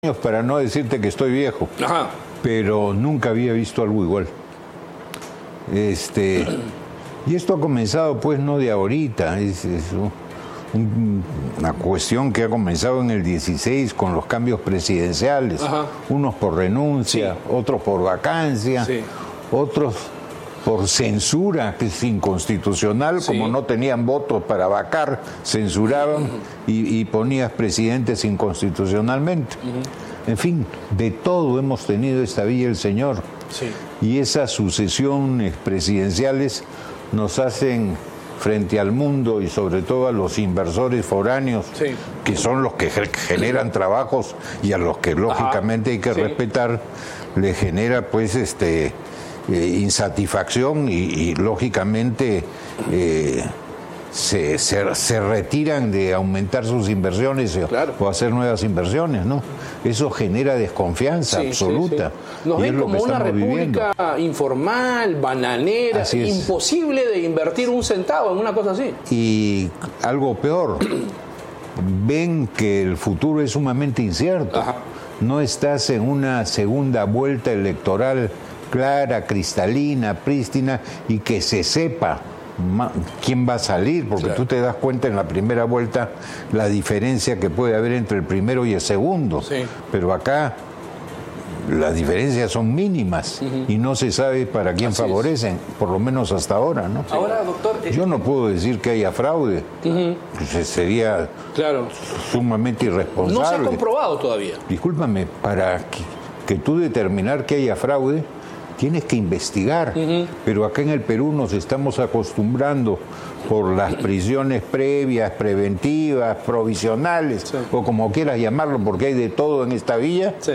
para no decirte que estoy viejo. Ajá. Pero nunca había visto algo igual. Y esto ha comenzado pues no de ahorita, es una cuestión que ha comenzado en el 16 con los cambios presidenciales. Ajá. Unos por renuncia, Sí. otros por vacancia, Sí. otros por censura, que es inconstitucional. Sí. Como no tenían votos para vacar, censuraban y ponías presidentes inconstitucionalmente. En fin, de todo hemos tenido esta villa el Señor. Sí. Y esas sucesiones presidenciales nos hacen frente al mundo y sobre todo a los inversores foráneos, Sí. que son los que generan trabajos y a los que lógicamente hay que Sí. respetar, le genera pues insatisfacción y lógicamente se retiran de aumentar sus inversiones Claro. o hacer nuevas inversiones, ¿no? Eso genera desconfianza Sí, absoluta. sí, sí. Nos Y ven es lo como que una estamos república informal, bananera, Así es. imposible de invertir un centavo en una cosa así. Y algo peor, ven que el futuro es sumamente incierto. Ajá. No estás en una segunda vuelta electoral clara, cristalina, prístina, y que se sepa quién va a salir, porque Claro. tú te das cuenta en la primera vuelta la diferencia que puede haber entre el primero y el segundo. Sí. Pero acá las diferencias son mínimas y no se sabe para quién Así es. favorecen, por lo menos hasta ahora, ¿no? Ahora, doctor, Yo no puedo decir que haya fraude, pues sería Claro. sumamente No se ha irresponsable. comprobado todavía. Discúlpame, para que tú determinar que haya fraude, tienes que investigar. Pero acá en el Perú nos estamos acostumbrando por las prisiones previas, preventivas, provisionales, Sí. o como quieras llamarlo, porque hay de todo en esta villa. Sí.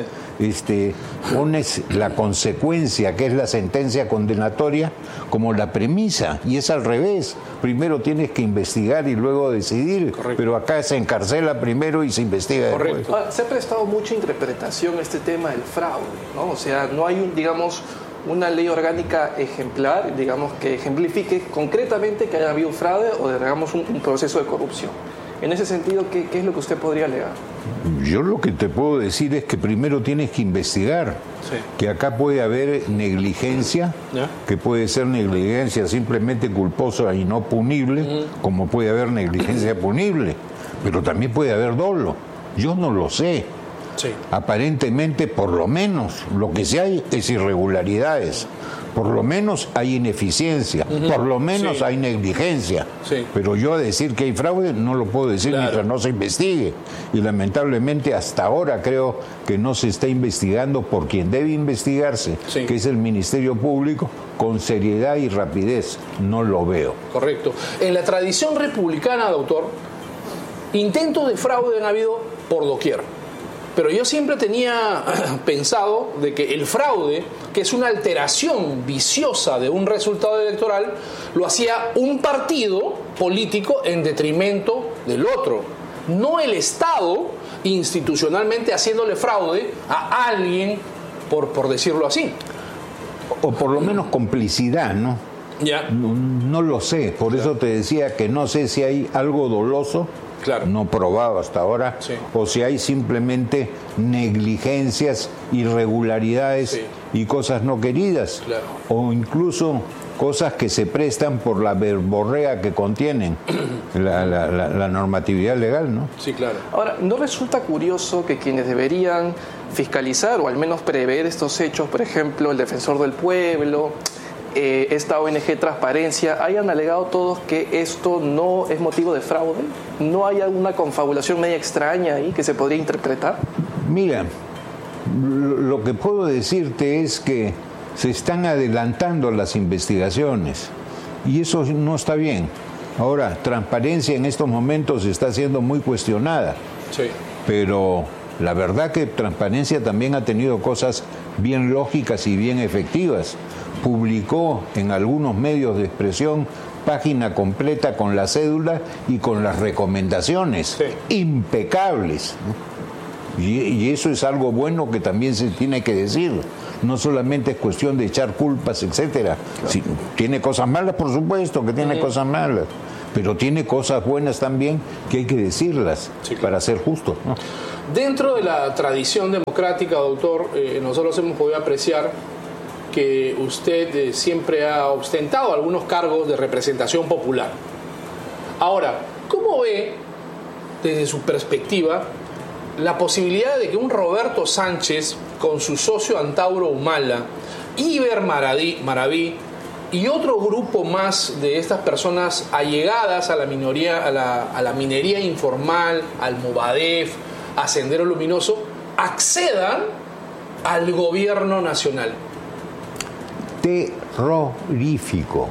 Pones la consecuencia, que es la sentencia condenatoria, como la premisa, y es al revés. Primero tienes que investigar y luego decidir. Correcto. Pero acá se encarcela primero y se investiga después. Correcto. se ha prestado mucha interpretación a este tema del fraude, ¿no? O sea, no hay, una ley orgánica ejemplar, que ejemplifique concretamente que haya habido fraude o, un proceso de corrupción. En ese sentido, ¿qué es lo que usted podría alegar? Yo lo que te puedo decir es que primero tienes que investigar, Sí. que acá puede haber negligencia, ¿Ya? que puede ser negligencia simplemente culposa y no punible, como puede haber negligencia punible, pero también puede haber dolo. Yo no lo sé. Sí. Aparentemente, por lo menos, lo que sí hay es irregularidades. Por lo menos hay ineficiencia, por lo menos Sí. hay negligencia. Sí. Pero yo a decir que hay fraude no lo puedo decir Claro. mientras no se investigue. Y lamentablemente hasta ahora creo que no se está investigando por quien debe investigarse, Sí. que es el Ministerio Público, con seriedad y rapidez. No lo veo. Correcto. En la tradición republicana, doctor, intentos de fraude han habido por doquier. Pero yo siempre tenía pensado de que el fraude, que es una alteración viciosa de un resultado electoral, lo hacía un partido político en detrimento del otro. No el Estado institucionalmente haciéndole fraude a alguien, por decirlo así. O por lo menos complicidad, ¿no? Ya. No lo sé, por eso te decía que no sé si hay algo doloso, Claro. no probado hasta ahora, Sí. o si hay simplemente negligencias, irregularidades Sí. y cosas no queridas, Claro. o incluso cosas que se prestan por la verborrea que contienen la normatividad legal, ¿no? Sí, claro. Ahora, ¿no resulta curioso que quienes deberían fiscalizar o al menos prever estos hechos, por ejemplo, el Defensor del Pueblo, esta ONG Transparencia, hayan alegado todos que esto no es motivo de fraude? ¿No hay alguna confabulación media extraña ahí que se podría interpretar? Mira, lo que puedo decirte es que se están adelantando las investigaciones y eso no está bien. Ahora, Transparencia en estos momentos está siendo muy cuestionada, Sí. pero la verdad que Transparencia también ha tenido cosas bien lógicas y bien efectivas. Publicó en algunos medios de expresión página completa con la cédula y con las recomendaciones, Sí. impecables, ¿no? Y eso es algo bueno que también se tiene que decir. No solamente es cuestión de echar culpas, etcétera. Si tiene cosas malas, por supuesto que tiene cosas malas, pero tiene cosas buenas también que hay que decirlas, Sí, claro. para ser justos, ¿no? Dentro de la tradición democrática, doctor, nosotros hemos podido apreciar que usted siempre ha ostentado algunos cargos de representación popular. Ahora, ¿cómo ve, desde su perspectiva, la posibilidad de que un Roberto Sánchez, con su socio Antauro Humala, Iber Maraví y otro grupo más de estas personas allegadas a la minoría, a la minería informal, al Movadef, a Sendero Luminoso, accedan al gobierno nacional? Terrorífico,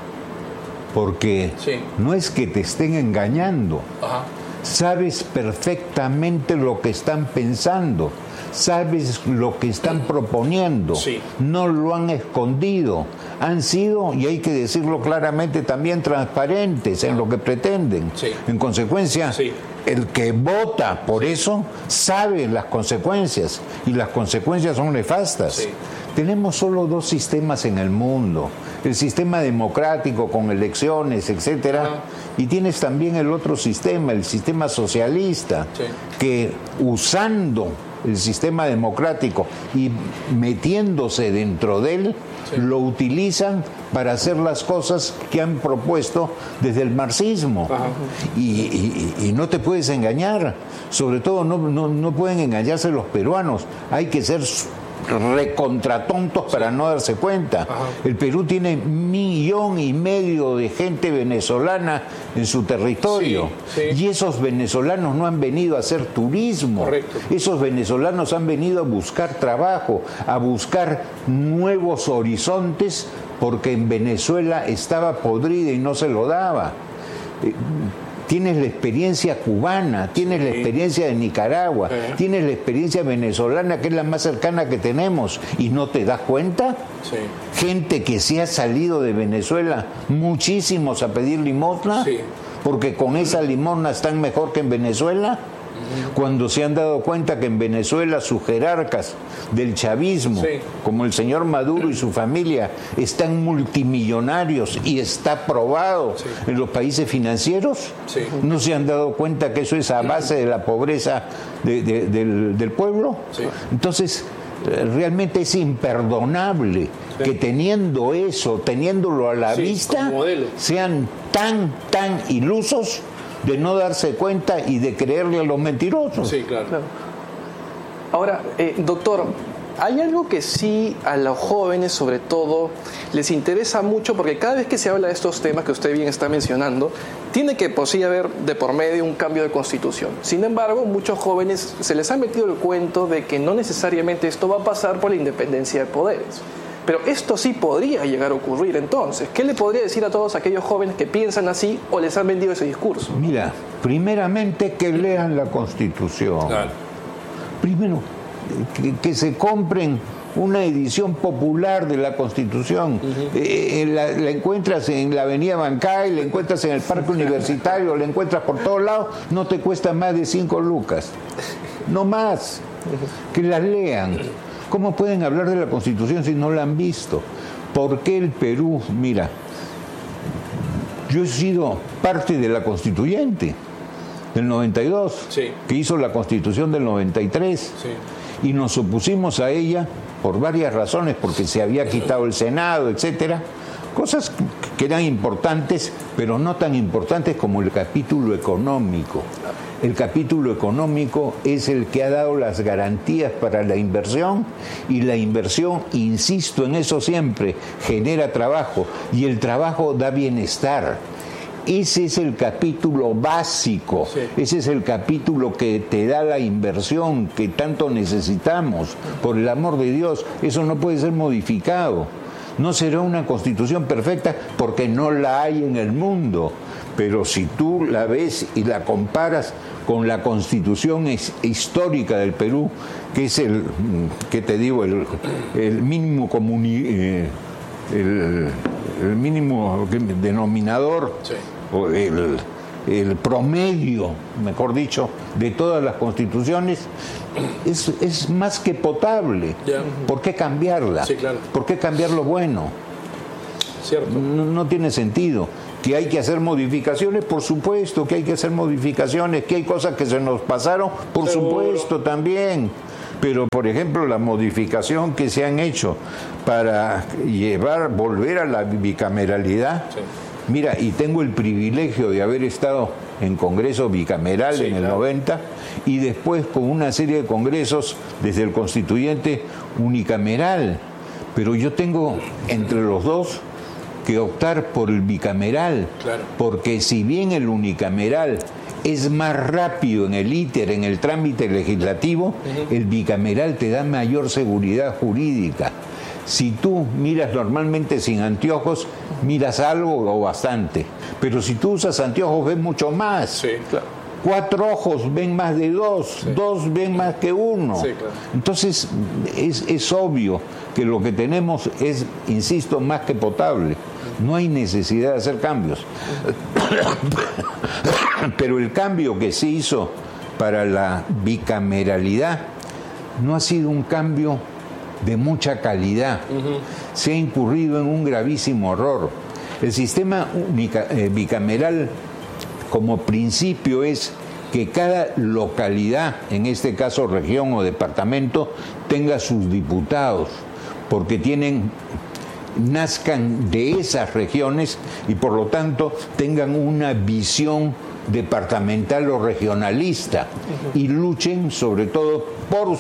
porque sí, no es que te estén engañando. Ajá. Sabes perfectamente lo que están pensando, sabes lo que están proponiendo, sí, no lo han escondido, han sido, y hay que decirlo claramente, también transparentes en lo que pretenden. Sí. En consecuencia, sí, el que vota por eso sabe las consecuencias, y las consecuencias son nefastas. Sí. Tenemos solo dos sistemas en el mundo: el sistema democrático con elecciones, etcétera, y tienes también el otro sistema, el sistema socialista, sí, que usando el sistema democrático y metiéndose dentro de él, sí, lo utilizan para hacer las cosas que han propuesto desde el marxismo. Y no te puedes engañar, sobre todo no pueden engañarse los peruanos, hay que ser recontratontos para no darse cuenta. Ajá. El Perú tiene 1,5 millones de gente venezolana en su territorio, sí, sí, y esos venezolanos no han venido a hacer turismo. Correcto. Esos venezolanos han venido a buscar trabajo, a buscar nuevos horizontes, porque en Venezuela estaba podrida y no se lo daba. Tienes la experiencia cubana, tienes la experiencia de Nicaragua, tienes la experiencia venezolana, que es la más cercana que tenemos, y no te das cuenta. Sí. Gente que se ha salido de Venezuela, muchísimos a pedir limosna, sí, porque con esa limosna están mejor que en Venezuela. Cuando se han dado cuenta que en Venezuela sus jerarcas del chavismo, sí, como el señor Maduro y su familia, están multimillonarios y está probado, sí, en los países financieros, sí, ¿no se han dado cuenta que eso es a base de la pobreza del pueblo? Sí. Entonces, realmente es imperdonable, sí, que teniendo eso, teniéndolo a la, sí, vista, sean tan ilusos de no darse cuenta y de creerle a los mentirosos. Sí, claro. Ahora, doctor, hay algo que sí a los jóvenes, sobre todo, les interesa mucho, porque cada vez que se habla de estos temas que usted bien está mencionando, tiene que sí haber de por medio un cambio de constitución. Sin embargo, muchos jóvenes se les ha metido el cuento de que no necesariamente esto va a pasar por la independencia de poderes. Pero esto sí podría llegar a ocurrir. Entonces, ¿qué le podría decir a todos aquellos jóvenes que piensan así o les han vendido ese discurso? Mira, primeramente que lean la Constitución. Claro. Primero, que se compren una edición popular de la Constitución. La encuentras en la Avenida Bancay, la encuentras en el Parque Universitario, la encuentras por todos lados, no te cuesta más de 5 lucas. No más. Que las lean. ¿Cómo pueden hablar de la Constitución si no la han visto? ¿Por qué el Perú? Mira, yo he sido parte de la constituyente del 92, sí, que hizo la Constitución del 93, sí, y nos opusimos a ella por varias razones, porque se había quitado el Senado, etcétera. Cosas que eran importantes, pero no tan importantes como el capítulo económico. El capítulo económico es el que ha dado las garantías para la inversión, y la inversión, insisto en eso siempre, genera trabajo, y el trabajo da bienestar. Ese es el capítulo básico, sí, ese es el capítulo que te da la inversión que tanto necesitamos. Por el amor de Dios, eso no puede ser modificado. No será una constitución perfecta porque no la hay en el mundo, pero si tú la ves y la comparas con la constitución histórica del Perú, que es el mínimo el mínimo denominador, sí, o el promedio, mejor dicho, de todas las constituciones, es más que potable. Yeah. ¿Por qué cambiarla? Sí, claro. ¿Por qué cambiar lo bueno? Cierto. No tiene sentido. ¿Que hay que hacer modificaciones? Por supuesto que hay que hacer modificaciones. ¿Que hay cosas que se nos pasaron? Por supuesto también. Pero, por ejemplo, la modificación que se han hecho para volver a la bicameralidad. Sí. Mira, y tengo el privilegio de haber estado en Congreso bicameral en el 90 y después con una serie de congresos desde el constituyente unicameral. Pero yo tengo entre los dos que optar por el bicameral, porque si bien el unicameral es más rápido en el íter, en el trámite legislativo, el bicameral te da mayor seguridad jurídica. Si tú miras normalmente sin anteojos, miras algo o bastante. Pero si tú usas anteojos, ves mucho más. Sí, claro. 4 ojos ven más de 2, 2 ven más que 1. Sí, claro. Entonces, es obvio que lo que tenemos es, insisto, más que potable. No hay necesidad de hacer cambios. Pero el cambio que se hizo para la bicameralidad no ha sido un cambio de mucha calidad. Se ha incurrido en un gravísimo error. El sistema bicameral como principio es que cada localidad, en este caso región o departamento, tenga sus diputados, porque nazcan de esas regiones y por lo tanto tengan una visión departamental o regionalista y luchen sobre todo por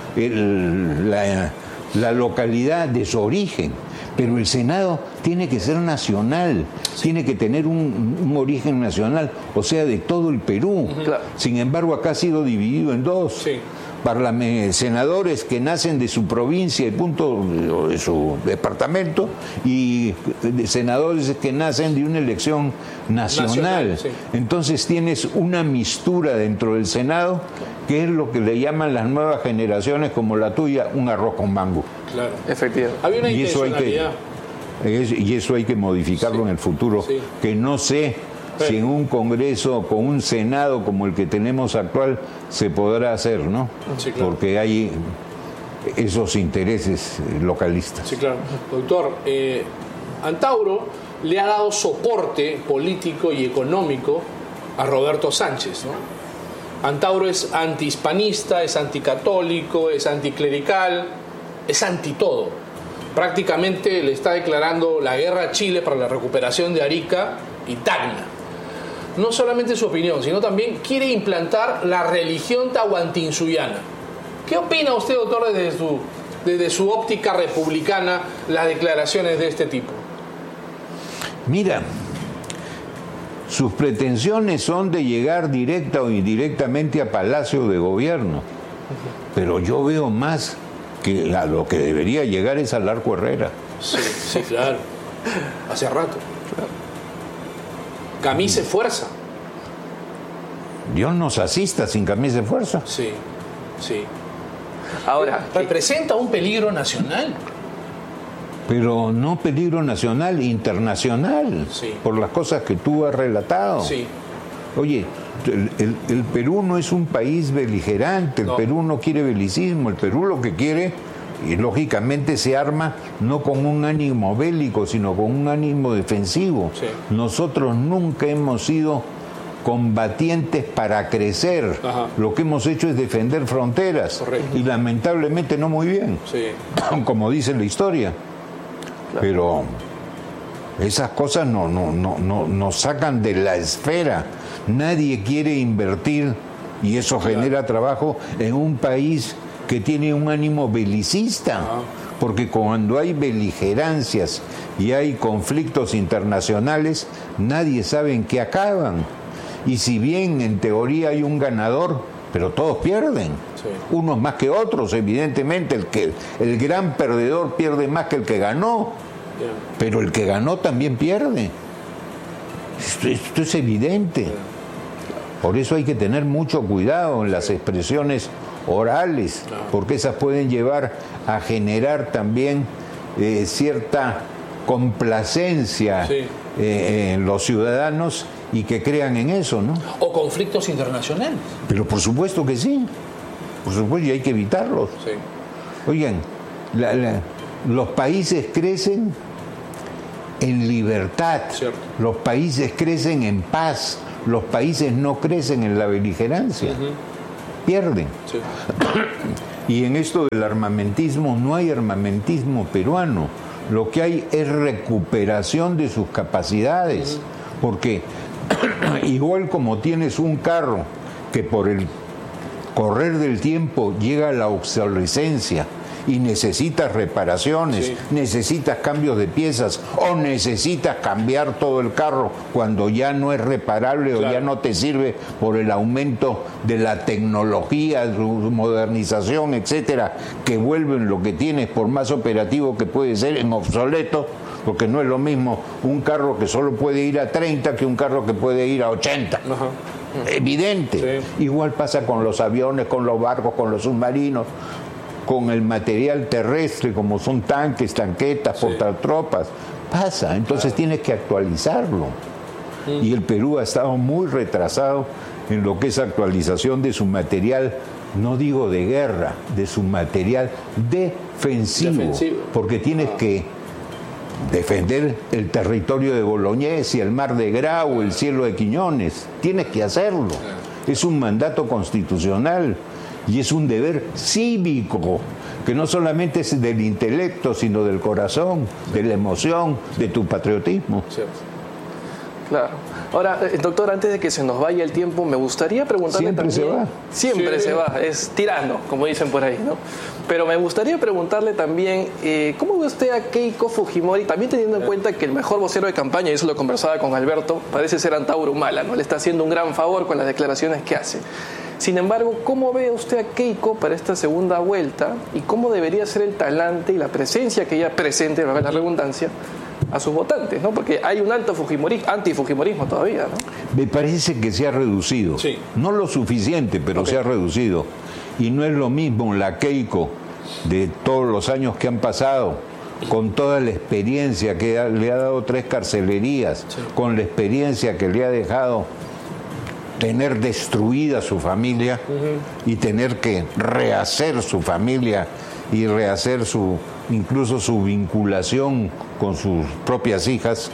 la localidad de su origen. Pero el Senado tiene que ser nacional, tiene que tener un origen nacional, o sea, de todo el Perú. Claro. Sin embargo, acá ha sido dividido en dos. Sí. Senadores que nacen de su provincia y de su departamento, y senadores que nacen de una elección nacional. Sí. Entonces tienes una mistura dentro del Senado, que es lo que le llaman las nuevas generaciones, como la tuya, un arroz con mango. Claro. Efectivamente. Había una Y intencionalidad. eso hay que modificarlo en el futuro. Sí. Que no sé si en un Congreso, con un Senado como el que tenemos actual, se podrá hacer, ¿no? Sí, claro. Porque hay esos intereses localistas. Sí, claro. Doctor, Antauro le ha dado soporte político y económico a Roberto Sánchez, ¿no? Antauro es antihispanista, es anticatólico, es anticlerical, es anti todo. Prácticamente le está declarando la guerra a Chile para la recuperación de Arica y Tacna. No solamente su opinión, sino también quiere implantar la religión tahuantinsuyana. ¿Qué opina usted, doctor, desde su óptica republicana, las declaraciones de este tipo? Mira, sus pretensiones son de llegar directa o indirectamente a Palacio de Gobierno, pero yo veo más que lo que debería llegar es al Arco Herrera. Sí, claro. Hace rato. Camisa y fuerza. Dios nos asista sin camisa de fuerza. Sí. Ahora, ¿representa un peligro nacional? Pero no peligro nacional, internacional, por las cosas que tú has relatado. Sí. Oye, el Perú no es un país beligerante, el Perú no quiere belicismo, el Perú lo que quiere, y lógicamente se arma no con un ánimo bélico, sino con un ánimo defensivo. Sí. Nosotros nunca hemos sido combatientes para crecer. Ajá. Lo que hemos hecho es defender fronteras. Correcto. Y lamentablemente no muy bien, Sí. como dice la historia. Claro. Pero esas cosas nos sacan de la esfera. Nadie quiere invertir, y eso genera trabajo en un país que tiene un ánimo belicista. Porque cuando hay beligerancias y hay conflictos internacionales, nadie sabe en qué acaban. Y si bien en teoría hay un ganador, pero todos pierden. Sí. Unos más que otros, evidentemente. El gran perdedor pierde más que el que ganó. Bien. Pero el que ganó también pierde. Esto es evidente. Por eso hay que tener mucho cuidado en las expresiones orales, porque esas pueden llevar a generar también cierta complacencia en los ciudadanos y que crean en eso, ¿no? O conflictos internacionales. Pero por supuesto que sí. Por supuesto, y hay que evitarlos. Sí. Oigan, los países crecen en libertad. Cierto. Los países crecen en paz. Los países no crecen en la beligerancia. Pierden. Sí. Y en esto del armamentismo, no hay armamentismo peruano. Lo que hay es recuperación de sus capacidades. Porque igual como tienes un carro que por el correr del tiempo llega a la obsolescencia y necesitas reparaciones, sí, necesitas cambios de piezas o necesitas cambiar todo el carro cuando ya no es reparable, claro, o ya no te sirve por el aumento de la tecnología, su modernización, etcétera, que vuelven lo que tienes, por más operativo que puede ser, en obsoleto, porque no es lo mismo un carro que solo puede ir a 30 que un carro que puede ir a 80. Ajá. Evidente. Sí. Igual pasa con los aviones, con los barcos, con los submarinos, con el material terrestre, como son tanques, tanquetas, sí, portatropas. Pasa, entonces claro, tienes que actualizarlo. Y el Perú ha estado muy retrasado en lo que es actualización de su material, no digo de guerra, de su material defensivo. Porque tienes que defender el territorio de Bolognesi, el mar de Grau, el cielo de Quiñones. Tienes que hacerlo. Es un mandato constitucional y es un deber cívico, que no solamente es del intelecto, sino del corazón, de la emoción, de tu patriotismo. Cierto. Claro. Ahora, doctor, antes de que se nos vaya el tiempo, me gustaría preguntarle Siempre también... se va. Siempre sí, se va, es tirano, como dicen por ahí, ¿no? Pero me gustaría preguntarle también, ¿cómo ve usted a Keiko Fujimori, también teniendo en cuenta que el mejor vocero de campaña, y eso lo conversaba con Alberto, parece ser Antauro Humala, ¿no? Le está haciendo un gran favor con las declaraciones que hace. Sin embargo, ¿cómo ve usted a Keiko para esta segunda vuelta y cómo debería ser el talante y la presencia que ella presente, valga la redundancia, a sus votantes, ¿no? Porque hay un antifujimorismo todavía, ¿no? Me parece que se ha reducido. Sí. No lo suficiente, pero se ha reducido. Y no es lo mismo la Keiko de todos los años que han pasado, con toda la experiencia que le ha dado 3 carcelerías, sí, con la experiencia que le ha dejado tener destruida su familia y tener que rehacer su familia y rehacer incluso su vinculación con sus propias hijas.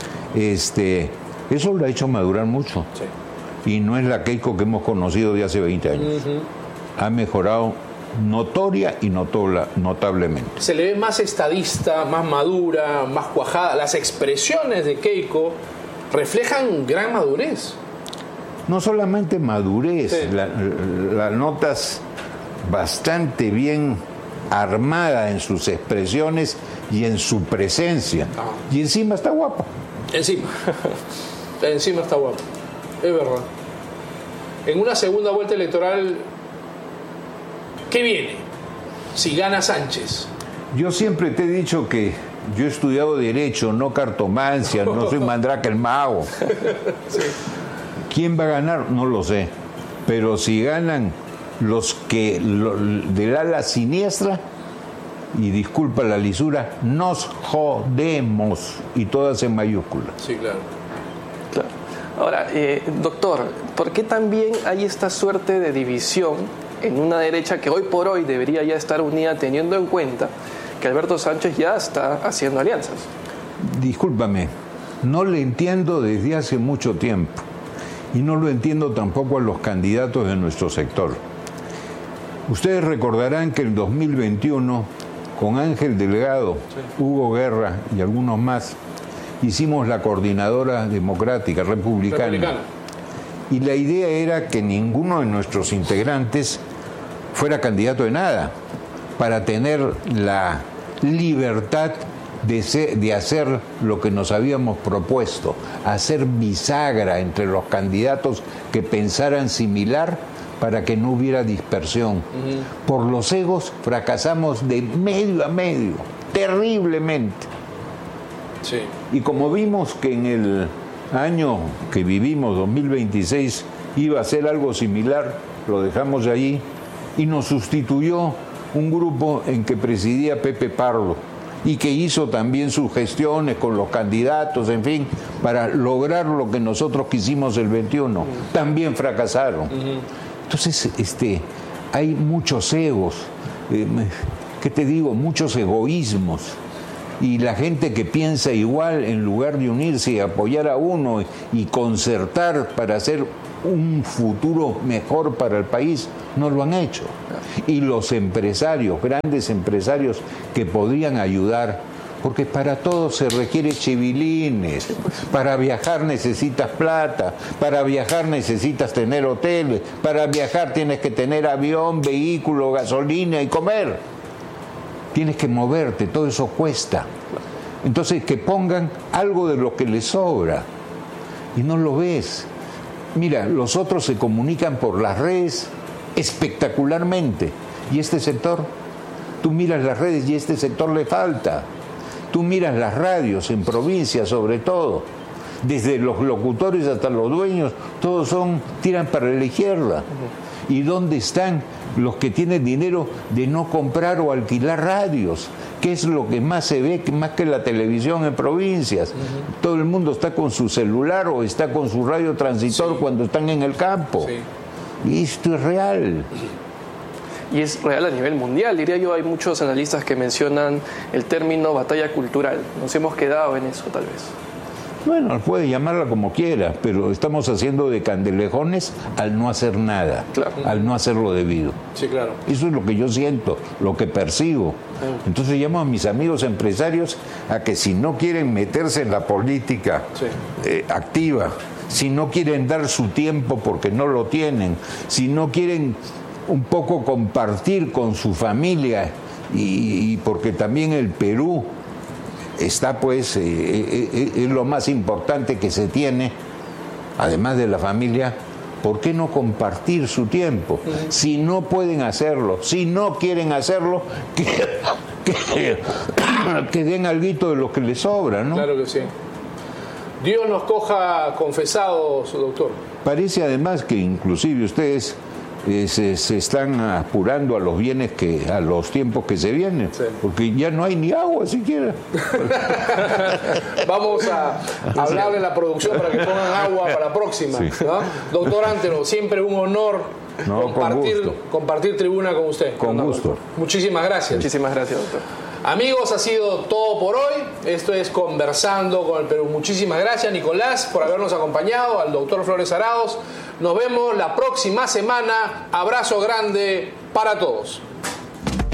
Sí. Eso lo ha hecho madurar mucho. Sí. Y no es la Keiko que hemos conocido de hace 20 años. Ha mejorado notoria y notablemente. Se le ve más estadista, más madura, más cuajada. Las expresiones de Keiko reflejan gran madurez. No solamente madurez, sí, la notas bastante bien armada en sus expresiones y en su presencia. Y encima está guapa. Encima está guapa. Es verdad. En una segunda vuelta electoral, ¿qué viene? Si gana Sánchez. Yo siempre te he dicho que yo he estudiado Derecho, no cartomancia, no soy Mandrake el mago. Sí. ¿Quién va a ganar? No lo sé. Pero si ganan los que del ala siniestra, y disculpa la lisura, nos jodemos, y todas en mayúsculas. Sí, claro. Claro. Ahora, doctor, ¿por qué también hay esta suerte de división en una derecha que hoy por hoy debería ya estar unida, teniendo en cuenta que Alberto Sánchez ya está haciendo alianzas? Discúlpame, no le entiendo desde hace mucho tiempo. Y no lo entiendo tampoco a los candidatos de nuestro sector. Ustedes recordarán que en 2021, con Ángel Delgado, sí, Hugo Guerra y algunos más, hicimos la coordinadora democrática republicana. Y la idea era que ninguno de nuestros integrantes fuera candidato de nada, para tener la libertad de hacer lo que nos habíamos propuesto, hacer bisagra entre los candidatos que pensaran similar para que no hubiera dispersión. Por los egos fracasamos de medio a medio, terriblemente. Sí. Y como vimos que en el año que vivimos, 2026, iba a ser algo similar, lo dejamos allí y nos sustituyó un grupo en que presidía Pepe Pardo y que hizo también sus gestiones con los candidatos, en fin, para lograr lo que nosotros quisimos el 21. También fracasaron. Entonces, hay muchos egos, ¿qué te digo? Muchos egoísmos. Y la gente que piensa igual, en lugar de unirse y apoyar a uno y concertar para hacer un futuro mejor para el país, no lo han hecho. Y los empresarios, grandes empresarios que podrían ayudar, porque para todo se requiere chivilines, para viajar necesitas plata, para viajar necesitas tener hoteles, para viajar tienes que tener avión, vehículo, gasolina y comer. Tienes que moverte, todo eso cuesta. Entonces que pongan algo de lo que les sobra y no lo ves. Mira, los otros se comunican por las redes espectacularmente. Y este sector, tú miras las redes y a este sector le falta. Tú miras las radios en provincias sobre todo, desde los locutores hasta los dueños, todos tiran para la izquierda. ¿Y dónde están los que tienen dinero de no comprar o alquilar radios? ¿Qué es lo que más se ve, más que la televisión en provincias? Todo el mundo está con su celular o está con su radio transistor cuando están en el campo. Y esto es real. Y es real a nivel mundial, diría yo. Hay muchos analistas que mencionan el término batalla cultural. Nos hemos quedado en eso, tal vez. Bueno, puede llamarla como quiera, pero estamos haciendo de candelejones al no hacer nada, al no hacer lo debido. Sí, claro. Eso es lo que yo siento, lo que percibo. Entonces llamo a mis amigos empresarios a que si no quieren meterse en la política activa, si no quieren dar su tiempo porque no lo tienen, si no quieren un poco compartir con su familia y porque también el Perú está pues es lo más importante que se tiene, además de la familia. ¿Por qué no compartir su tiempo? Si no pueden hacerlo, si no quieren hacerlo, que den alguito de lo que les sobra, ¿no? Claro que sí. Dios nos coja confesados, doctor. Parece además que inclusive ustedes se están apurando a los bienes a los tiempos que se vienen, porque ya no hay ni agua siquiera. Vamos a hablarle a la producción para que pongan agua para la próxima, ¿no? Doctor Antero, siempre un honor compartir tribuna con usted. Con gusto. Muchísimas gracias. Muchísimas gracias, doctor. Amigos, ha sido todo por hoy. Esto es Conversando con el Perú. Muchísimas gracias, Nicolás, por habernos acompañado, al doctor Flores Arauz. Nos vemos la próxima semana. Abrazo grande para todos.